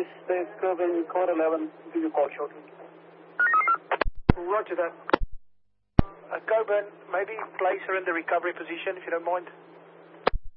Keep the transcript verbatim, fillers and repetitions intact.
this is Coburn, code eleven. Give you a call shortly. Roger that. Uh, Coburn, maybe place her in the recovery position if you don't mind.